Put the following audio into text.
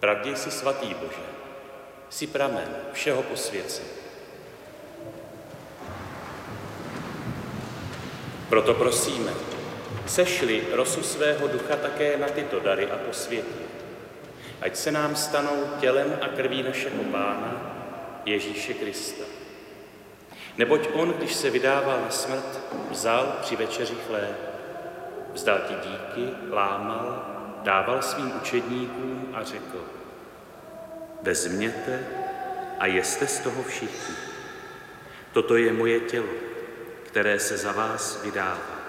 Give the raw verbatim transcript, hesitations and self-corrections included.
Pravdě jsi svatý Bože, jsi pramen všeho posvěcení. Proto prosíme, sešli rosu svého ducha také na tyto dary a posvětí, ať se nám stanou tělem a krví našeho Pána Ježíše Krista. Neboť on, když se vydával na smrt, vzal při večeři chléb, vzdal ti díky, lámal, dával svým učedníkům a řekl: vezměte a jeste z toho všichni. Toto je moje tělo, které se za vás vydává.